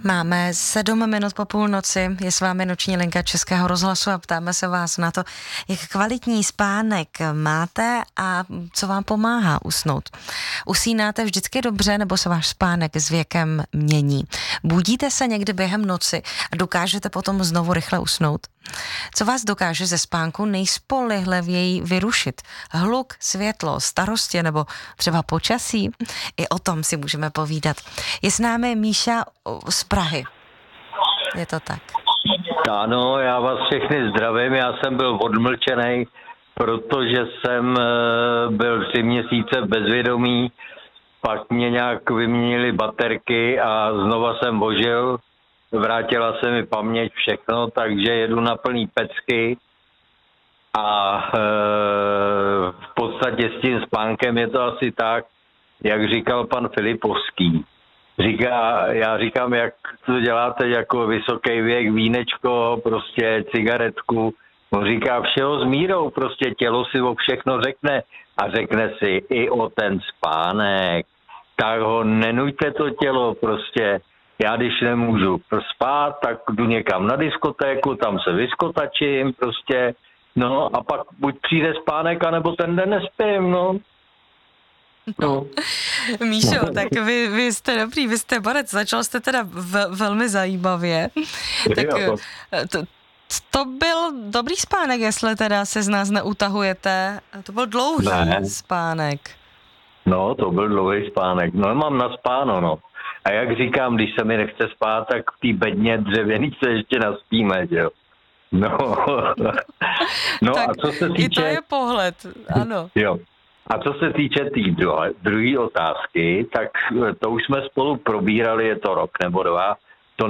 Máme 7 minut po půlnoci, je s vámi noční linka Českého rozhlasu a ptáme se vás na to, jak kvalitní spánek máte a co vám pomáhá usnout. Usínáte vždycky dobře nebo se váš spánek s věkem mění? Budíte se někdy během noci a dokážete potom znovu rychle usnout? Co vás dokáže ze spánku nejspolehlivěji vyrušit? Hluk, světlo, starosti nebo třeba počasí? I o tom si můžeme povídat. Je s námi Míša z Prahy. Je to tak? Ano, já vás všechny zdravím. Já jsem byl odmlčený, protože jsem byl 3 měsíce v bezvědomí, pak mě nějak vyměnili baterky a znova jsem ožil. Vrátila se mi paměť, všechno, takže jedu na plný pecky a v podstatě s tím spánkem je to asi tak, jak říkal pan Filipovský. Já říkám, jak to děláte jako vysoký věk, vínečko, prostě cigaretku. On říká všeho s mírou, prostě tělo si o všechno řekne a řekne si i o ten spánek. Tak ho nenuďte to tělo prostě. Já když nemůžu spát, tak jdu někam na diskotéku, tam se vyskotačím prostě, no a pak buď přijde spánek, anebo ten den nespím, no. Míšo, tak vy jste dobrý, vy jste borec, začal jste teda velmi zajímavě. Tak to byl dobrý spánek, jestli teda se z nás neutahujete. To byl dlouhý spánek. No, to byl dlouhý spánek. No, mám naspáno, no. A jak říkám, když se mi nechce spát, tak v té bedně dřevěný se ještě naspíme, jo. No. Tak a co se týče... I to je pohled, ano. Jo. A co se týče té druhé otázky, tak to už jsme spolu probírali, je to rok nebo 2, to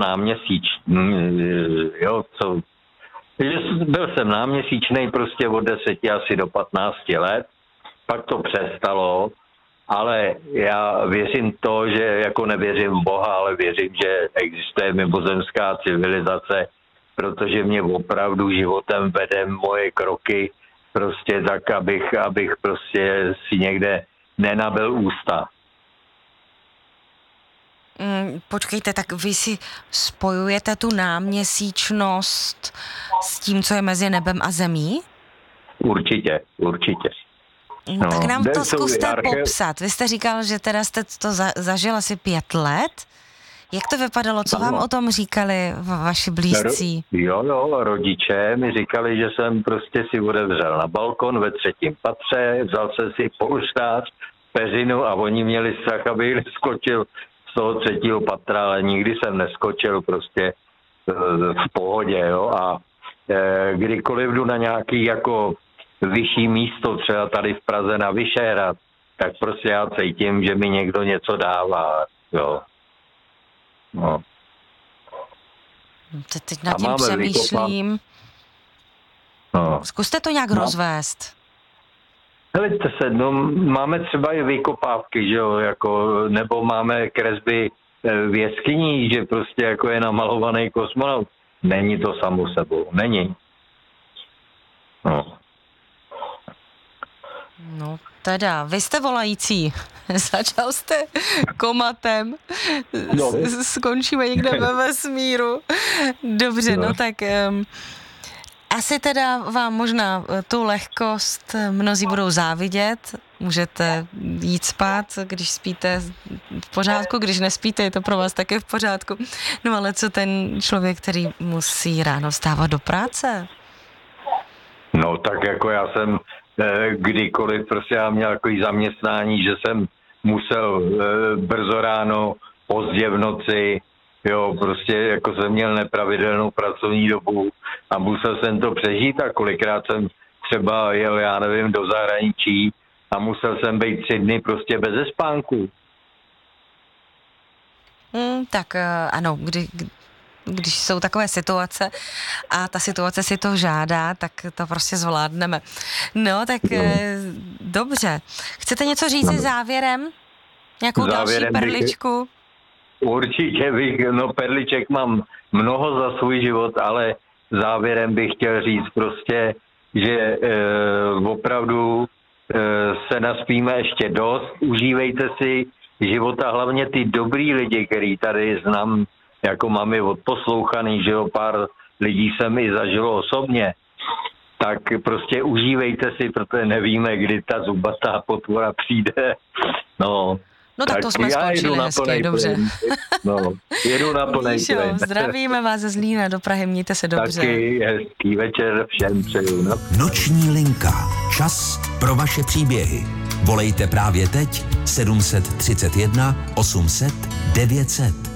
jo, co... Byl jsem náměsíčnej prostě od 10 asi do 15 let, pak to přestalo, ale já věřím to, že jako nevěřím v Boha, ale věřím, že existuje mimozemská civilizace, protože mě opravdu životem vede moje kroky prostě tak, abych prostě si někde nenabil ústa. Počkejte, tak vy si spojujete tu náměsíčnost s tím, co je mezi nebem a zemí? Určitě. No, tak nám to zkuste popsat. Vy jste říkal, že teda jste to zažil asi 5 let. Jak to vypadalo? Co vám o tom říkali vaši blízcí? Jo, rodiče mi říkali, že jsem prostě si otevřel na balkon ve 3. patře, vzal jsem si polštář, peřinu a oni měli strach, aby skočil z toho 3. patra, ale nikdy jsem neskočil prostě v pohodě, jo. A kdykoliv jdu na nějaký jako vyšší místo, třeba tady v Praze na Vyšehrad, tak prostě já cítím, že mi někdo něco dává, jo. No. Teď nad tím přemýšlím. No. Zkuste to nějak rozvést. Helejte se, máme třeba i vykopávky, že jo, jako, nebo máme kresby v jeskyní, že prostě jako je namalovaný kosmonaut. Není to samo sebou, není. No teda, vy jste volající. Začal jste komatem. Skončíme někde ve vesmíru. Dobře, no tak asi teda vám možná tu lehkost mnozí budou závidět. Můžete jít spát, když spíte v pořádku, když nespíte, je to pro vás taky v pořádku. No ale co ten člověk, který musí ráno vstávat do práce? No tak jako já jsem kdykoliv prostě já měl takový zaměstnání, že jsem musel brzo ráno, pozdě v noci, jo, prostě jako jsem měl nepravidelnou pracovní dobu a musel jsem to přežít a kolikrát jsem třeba jel, já nevím, do zahraničí a musel jsem být 3 dny prostě bez spánku. Tak ano, když jsou takové situace a ta situace si to žádá, tak to prostě zvládneme. No, tak dobře. Chcete něco říct si závěrem? Nějakou další perličku? Určitě perliček mám mnoho za svůj život, ale závěrem bych chtěl říct prostě, že opravdu se naspíme ještě dost, užívejte si života, hlavně ty dobrý lidi, který tady znám jako mám je odposlouchaný, že jo, pár lidí jsem i zažilo osobně, tak prostě užívejte si, protože nevíme, kdy ta zubatá potvora přijde. No tak to jsme skončili hezky, dobře. Jedu na plnej plyn. Zdravíme vás ze Zlína do Prahy, mějte se dobře. Taky hezký večer všem přeju. No. Noční linka. Čas pro vaše příběhy. Volejte právě teď 731 800 900.